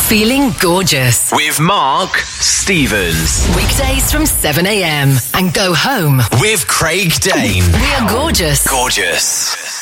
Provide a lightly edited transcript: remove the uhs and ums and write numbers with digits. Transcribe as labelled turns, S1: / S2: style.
S1: Feeling gorgeous.
S2: With Mark Stevens.
S1: Weekdays from 7 a.m. and go home
S2: with Craig Dane.
S1: We are gorgeous.
S2: Gorgeous.